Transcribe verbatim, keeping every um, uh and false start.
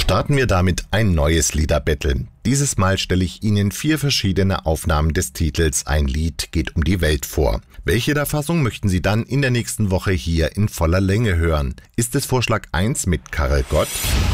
Starten wir damit ein neues Liederbattle. Dieses Mal stelle ich Ihnen vier verschiedene Aufnahmen des Titels Ein Lied geht um die Welt vor. Welche der Fassung möchten Sie dann in der nächsten Woche hier in voller Länge hören? Ist es Vorschlag eins mit Karel Gott,